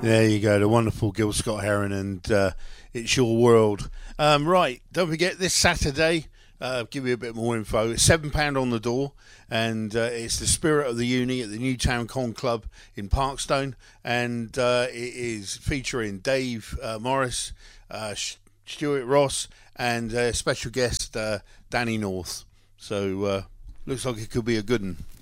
There you go, the wonderful Gil Scott Heron, and it's your world. Right, don't forget this Saturday. Give you a bit more info. It's £7 on the door, and it's the Spirit of the Uni at the Newtown Con Club in Parkstone, and it is featuring Dave Morris, Stuart Ross, and special guest Danny North. So looks like it could be a good one.